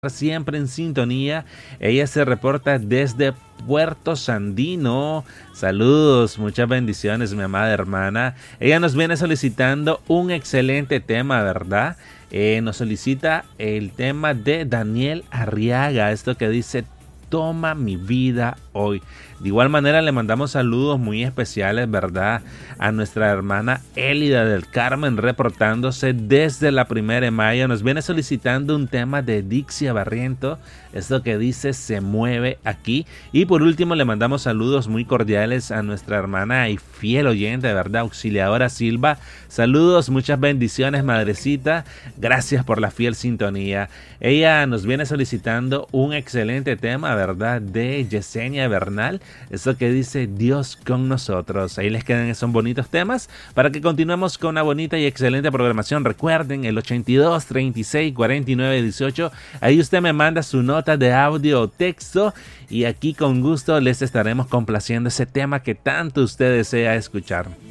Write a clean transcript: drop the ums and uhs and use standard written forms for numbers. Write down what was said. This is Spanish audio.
siempre en sintonía. Ella se reporta desde Puerto Sandino. Saludos, muchas bendiciones, mi amada hermana. Ella nos viene solicitando un excelente tema, ¿verdad? Nos solicita el tema de Daniel Arriaga, esto que dice: toma mi vida hoy. De igual manera le mandamos saludos muy especiales, ¿verdad?, a nuestra hermana Élida del Carmen, reportándose desde la 1 de mayo. Nos viene solicitando un tema de Dixia Barriento, esto que dice: se mueve aquí. Y por último le mandamos saludos muy cordiales a nuestra hermana y fiel oyente, ¿verdad?, Auxiliadora Silva. Saludos, muchas bendiciones, madrecita. Gracias por la fiel sintonía. Ella nos viene solicitando un excelente tema, ¿verdad?, de Yesenia Bernal. Eso que dice: Dios con nosotros. Ahí les quedan esos bonitos temas para que continuemos con una bonita y excelente programación. Recuerden el 82 36 49 18. Ahí usted me manda su nota de audio o texto y aquí con gusto les estaremos complaciendo ese tema que tanto usted desea escuchar.